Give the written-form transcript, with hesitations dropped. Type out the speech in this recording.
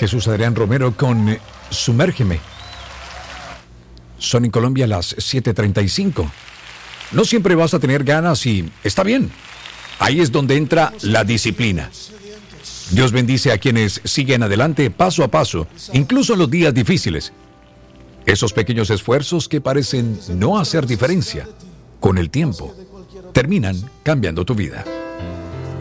Jesús Adrián Romero con Sumérgeme. Son en Colombia las 7:35. No siempre vas a tener ganas y está bien. Ahí es donde entra la disciplina. Dios bendice a quienes siguen adelante paso a paso, incluso en los días difíciles. Esos pequeños esfuerzos que parecen no hacer diferencia, con el tiempo, terminan cambiando tu vida.